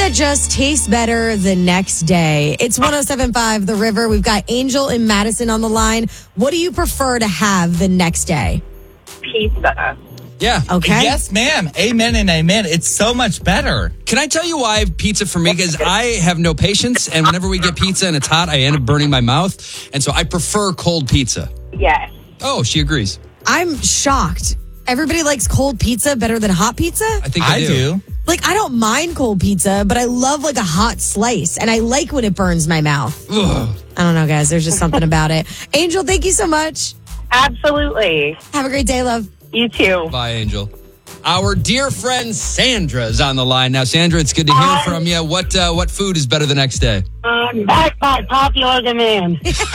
that just tastes better the next day? It's 107.5 The River. We've got Angel and Madison on the line. What do you prefer to have the next day? Pizza. Yeah. Okay. Yes, ma'am. Amen and amen. It's so much better. Can I tell you why pizza for me? Because I have no patience, and whenever we get pizza and it's hot, I end up burning my mouth. And so I prefer cold pizza. Yes. Oh, she agrees. I'm shocked. Everybody likes cold pizza better than hot pizza? I think I do. Like, I don't mind cold pizza, but I love like a hot slice, and I like when it burns my mouth. Ugh. I don't know, guys. There's just something about it. Angel, thank you so much. Absolutely. Have a great day, love. You too. Bye, Angel. Our dear friend Sandra is on the line. Now, Sandra, it's good to hear from you. What food is better the next day? Back by popular demand.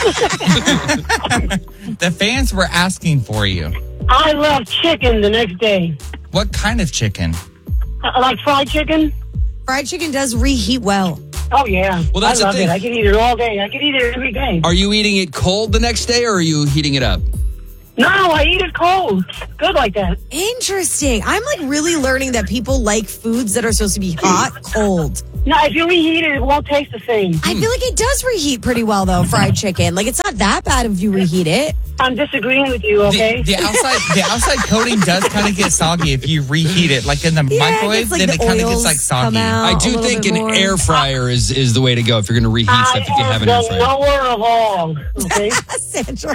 The fans were asking for you. I love chicken the next day. What kind of chicken? Like fried chicken? Fried chicken does reheat well. Oh, yeah. Well, that's I the love thing. it. I can eat it all day. I can eat it every day. Are you eating it cold the next day, or are you heating it up? No, I eat it cold. Good like that. Interesting. I'm like really learning that people like foods that are supposed to be hot, cold. No, if you reheat it, it won't taste the same. I feel like it does reheat pretty well, though, fried chicken. Like, it's not that bad if you reheat it. I'm disagreeing with you, okay? The outside coating does kind of get soggy if you reheat it. Like in the microwave, like then the it kind of oils gets like come soggy. out. I do a little think bit an more. air fryer is the way to go if you're going to reheat stuff if you have an air the fryer. knower of all, okay? Sandra,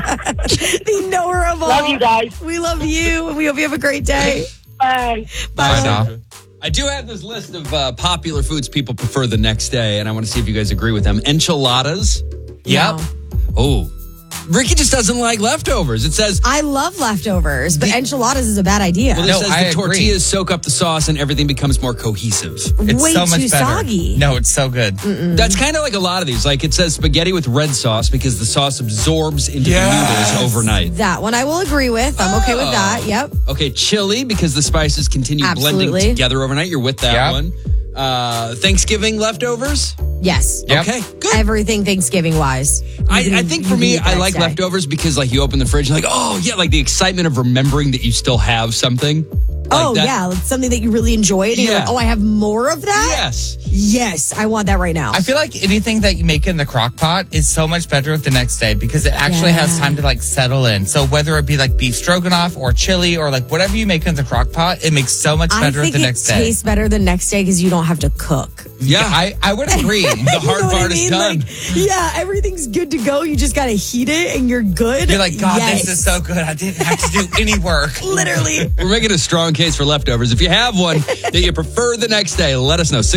the knower of all. Love you guys. We love you, and we hope you have a great day. Bye. Bye now. I do have this list of popular foods people prefer the next day, and I want to see if you guys agree with them. Enchiladas. Yep. No. Oh. Ricky just doesn't like leftovers. It says... I love leftovers, but enchiladas is a bad idea. Well, it No, says I the agree. tortillas soak up the sauce and everything becomes more cohesive. It's Way so much too better. soggy. No, it's so good. That's kind of like a lot of these. Like it says spaghetti with red sauce because the sauce absorbs into the noodles overnight. That one I will agree with. I'm okay with that. Yep. Okay, chili because the spices continue Absolutely. blending together overnight. You're with that Yep. one. Thanksgiving leftovers? Yes. Yep. Okay, good. Everything Thanksgiving wise. I think for me, I like leftovers because like you open the fridge and like, oh yeah, like the excitement of remembering that you still have something. Like Oh, that. yeah. It's something that you really enjoyed. And you're Yeah. like, oh, I have more of that? Yes. Yes. I want that right now. I feel like anything that you make in the crock pot is so much better the next day because it actually has time to like settle in. So whether it be like beef stroganoff or chili or like whatever you make in the crock pot, it makes so much better think the it next day. tastes better the next day because you don't have to cook. Yeah. I would agree. The hard part is done. Like, yeah, everything's good to go. You just got to heat it and you're good. You're like, God, Yes. this is so good. I didn't have to do any work. Literally. We're making a strong case for leftovers. If you have one that you prefer the next day, let us know.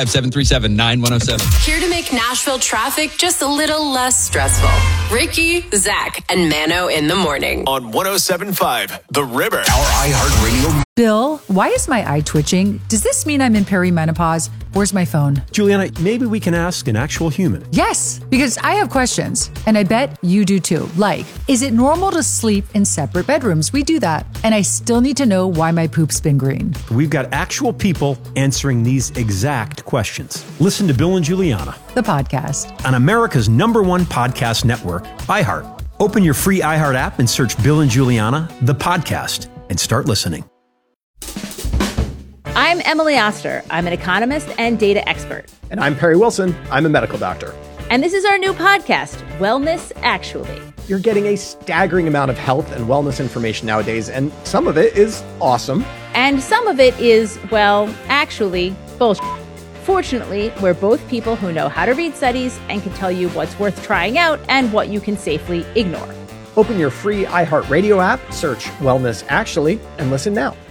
615-737-9107. Here to make Nashville traffic just a little less stressful. Ricky, Zach, and Mano in the morning. On 107.5 The River. Our iHeartRadio. Bill, why is my eye twitching? Does this mean I'm in perimenopause? Where's my phone? Juliana, maybe we can ask an actual human. Yes, because I have questions, and I bet you do too. Like, is it normal to sleep in separate bedrooms? We do that. And I still need to know why my poop's been green. We've got actual people answering these exact questions. Listen to Bill and Juliana The podcast. on America's #1 podcast network, iHeart. Open your free iHeart app and search Bill and Juliana, the podcast, and start listening. I'm Emily Oster. I'm an economist and data expert. And I'm Perry Wilson. I'm a medical doctor. And this is our new podcast, Wellness Actually. You're getting a staggering amount of health and wellness information nowadays, and some of it is awesome. And some of it is, well, actually, bullshit. Fortunately, we're both people who know how to read studies and can tell you what's worth trying out and what you can safely ignore. Open your free iHeartRadio app, search Wellness Actually, and listen now.